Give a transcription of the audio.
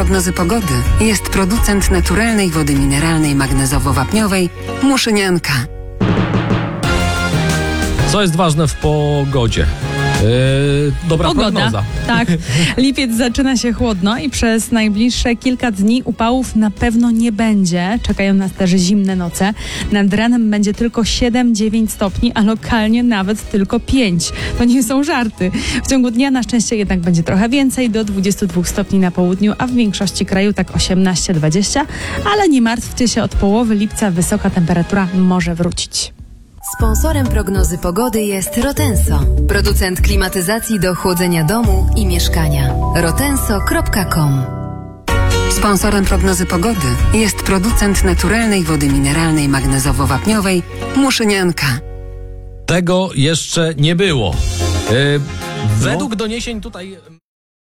prognozy pogody jest producent naturalnej wody mineralnej magnezowo-wapniowej Muszynianka. Co jest ważne w pogodzie? Dobra prognoza. Tak. Lipiec zaczyna się chłodno i przez najbliższe kilka dni upałów na pewno nie będzie. Czekają nas też zimne noce. Nad ranem będzie tylko 7-9 stopni, a lokalnie nawet tylko 5. To nie są żarty. W ciągu dnia na szczęście jednak będzie trochę więcej, do 22 stopni na południu, a w większości kraju tak 18-20. Ale nie martwcie się, od połowy lipca wysoka temperatura może wrócić. Sponsorem prognozy pogody jest Rotenso, producent klimatyzacji do chłodzenia domu i mieszkania. rotenso.com. Sponsorem prognozy pogody jest producent naturalnej wody mineralnej magnezowo-wapniowej Muszynianka. Tego jeszcze nie było. Według doniesień tutaj...